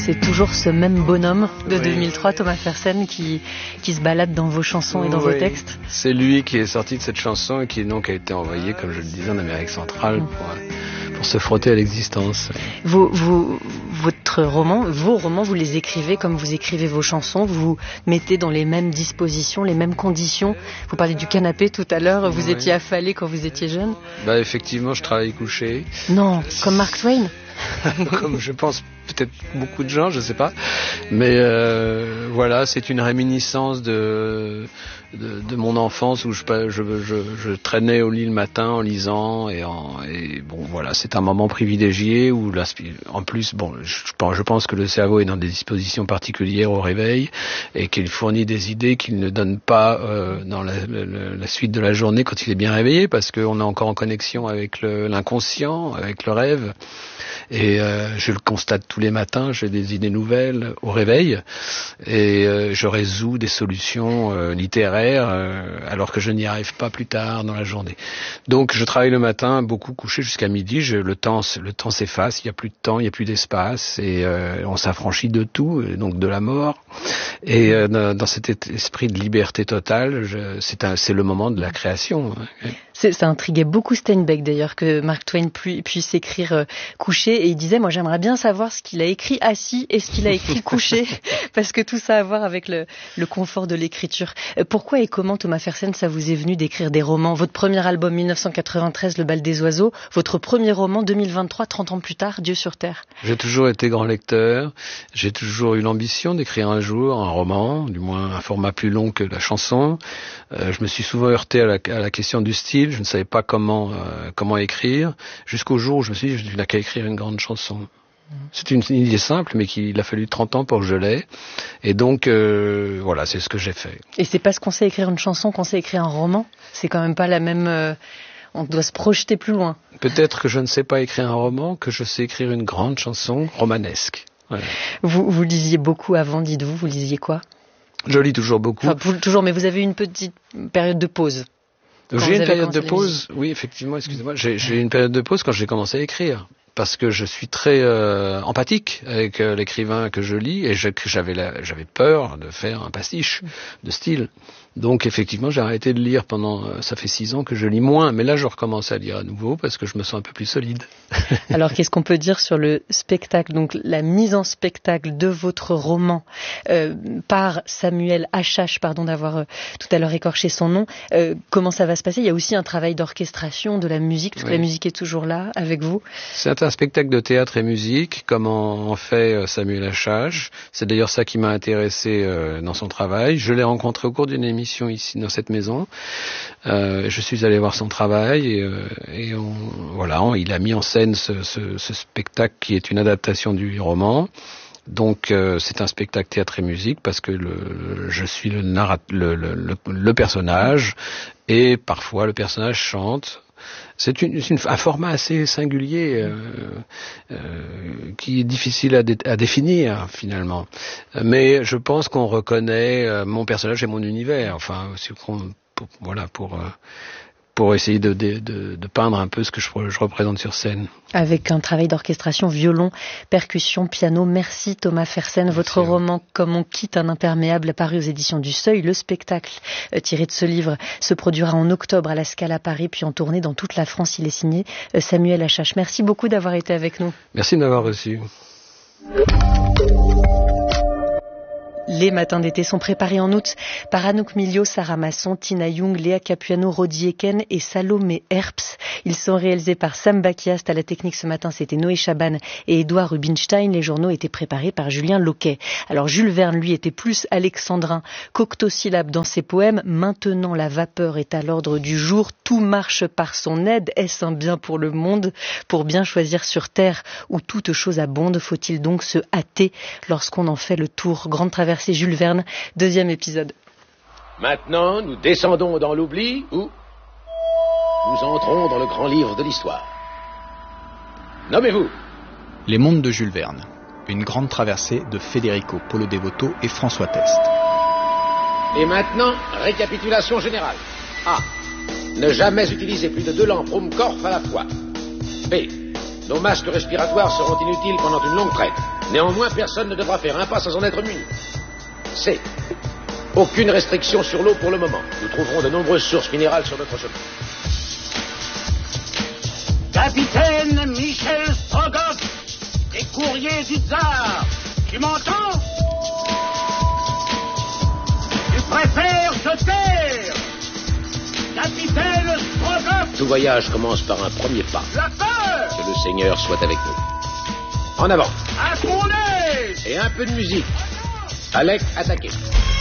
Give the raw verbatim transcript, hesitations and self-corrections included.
c'est toujours ce même bonhomme de oui. deux mille trois, Thomas Fersen, qui, qui se balade dans vos chansons et dans oui. vos textes. C'est lui qui est sorti de cette chanson et qui donc a été envoyé, comme je le disais, en Amérique centrale mmh. pour, pour se frotter à l'existence. Vous, vous, votre roman, vos romans, vous les écrivez comme vous écrivez vos chansons, vous vous mettez dans les mêmes dispositions, les mêmes conditions. Vous parlez du canapé tout à l'heure, vous oui. étiez affalé quand vous étiez jeune. Bah effectivement, je travaille couché. Non, comme Mark Twain. Comme je pense peut-être beaucoup de gens, je sais pas, mais euh, voilà, c'est une réminiscence de, de de mon enfance où je je je, je traînais au lit le matin en lisant et en et bon voilà, c'est un moment privilégié où la, en plus bon, je, je pense que le cerveau est dans des dispositions particulières au réveil et qu'il fournit des idées qu'il ne donne pas euh, dans la, la, la suite de la journée quand il est bien réveillé, parce qu'on est encore en connexion avec le, l'inconscient, avec le rêve. Et euh, je le constate tous les matins, j'ai des idées nouvelles au réveil et euh, je résous des solutions euh, littéraires euh, alors que je n'y arrive pas plus tard dans la journée. Donc je travaille le matin, beaucoup couché jusqu'à midi, je, le temps le temps s'efface, il n'y a plus de temps, il n'y a plus d'espace et euh, on s'affranchit de tout, et donc de la mort. Et euh, dans, dans cet esprit de liberté totale, je, c'est, un, c'est le moment de la création. C'est, ça intriguait beaucoup Steinbeck d'ailleurs que Mark Twain pu, puisse écrire euh, couché, et il disait moi j'aimerais bien savoir ce qu'il a écrit assis et ce qu'il a écrit couché parce que tout ça a à voir avec le, le confort de l'écriture. Euh, pourquoi et comment, Thomas Fersen, ça vous est venu d'écrire des romans? Votre premier album dix-neuf cent quatre-vingt-treize, Le Bal des Oiseaux, votre premier roman deux mille vingt-trois, trente ans plus tard, Dieu sur Terre. J'ai toujours été grand lecteur, j'ai toujours eu l'ambition d'écrire un jour un roman, du moins un format plus long que la chanson. Euh, je me suis souvent heurté à la, à la question du style. Je ne savais pas comment euh, comment écrire, jusqu'au jour où je me suis dit, je n'ai qu'à écrire une grande chanson. C'est une, une idée simple, mais qu'il a fallu trente ans pour que je l'aie. Et donc, euh, voilà, c'est ce que j'ai fait. Et c'est parce qu'on sait écrire une chanson qu'on sait écrire un roman? C'est quand même pas la même... Euh, on doit se projeter plus loin. Peut-être que je ne sais pas écrire un roman, que je sais écrire une grande chanson romanesque. Voilà. Vous, vous lisiez beaucoup avant, dites-vous, vous lisiez quoi? Je lis toujours beaucoup. Enfin, vous, toujours, mais vous avez eu une petite période de pause. J'ai une période de pause, oui, effectivement, excusez-moi, j'ai, j'ai une période de pause quand j'ai commencé à écrire, parce que je suis très euh, empathique avec euh, l'écrivain que je lis, et je, j'avais, la, j'avais peur de faire un pastiche de style. Donc effectivement, j'ai arrêté de lire pendant, euh, ça fait six ans que je lis moins, mais là je recommence à lire à nouveau parce que je me sens un peu plus solide. Alors qu'est-ce qu'on peut dire sur le spectacle, donc la mise en spectacle de votre roman euh, par Samuel Achache, pardon d'avoir euh, tout à l'heure écorché son nom, euh, comment ça va se passer? Il y a aussi un travail d'orchestration, de la musique, toute oui. La musique est toujours là avec vous? C'est un spectacle de théâtre et musique, comme en, en fait Samuel Achache. C'est d'ailleurs ça qui m'a intéressé euh, dans son travail. Je l'ai rencontré au cours d'une émission ici dans cette maison. Euh, je suis allé voir son travail et, euh, et on, voilà, on, il a mis en scène ce, ce, ce spectacle qui est une adaptation du roman. Donc euh, c'est un spectacle théâtre et musique parce que le, je suis le, narrat, le, le, le, le personnage et parfois le personnage chante. C'est, une, c'est une, un format assez singulier euh, euh, qui est difficile à, dé, à définir finalement. Mais je pense qu'on reconnaît euh, mon personnage et mon univers. Enfin, pour, voilà, pour euh, pour essayer de, de, de, de peindre un peu ce que je, je représente sur scène. Avec un travail d'orchestration, violon, percussion, piano. Merci Thomas Fersen. Merci. Votre roman « Comme on quitte un imperméable » paru aux éditions du Seuil. Le spectacle euh, tiré de ce livre se produira en octobre à la Scala Paris, puis en tournée dans toute la France. Il est signé euh, Samuel Achache. Merci beaucoup d'avoir été avec nous. Merci de m'avoir reçu. Les matins d'été sont préparés en août par Anouk Milio, Sarah Masson, Tina Young, Léa Capuano, Rodi Eken et Salomé Herps. Ils sont réalisés par Sam Bakiast. À la technique ce matin, c'était Noé Chaban et Édouard Rubinstein. Les journaux étaient préparés par Julien Loquet. Alors Jules Verne, lui, était plus alexandrin qu'octosyllabe dans ses poèmes. Maintenant, la vapeur est à l'ordre du jour. Tout marche par son aide. Est-ce un bien pour le monde? Pour bien choisir sur terre où toute chose abonde, faut-il donc se hâter lorsqu'on en fait le tour? Grande traversée. C'est Jules Verne, deuxième épisode. Maintenant, nous descendons dans l'oubli ou nous entrons dans le grand livre de l'histoire. Nommez-vous. Les mondes de Jules Verne. Une grande traversée de Federico Polo Devoto et François Test. Et maintenant, récapitulation générale. A. Ne jamais utiliser plus de deux lampes Ruhmkorff à la fois. B. Nos masques respiratoires seront inutiles pendant une longue traite. Néanmoins, personne ne devra faire un pas sans en être muni. C. Aucune restriction sur l'eau pour le moment. Nous trouverons de nombreuses sources minérales sur notre chemin. Capitaine Michel Strogoff, des courriers du tsar. Tu m'entends? Tu préfères te taire? Capitaine Strogoff! Tout voyage commence par un premier pas. La peur! Que le Seigneur soit avec nous. En avant! À ton aise! Et un peu de musique. Alec, attaquez.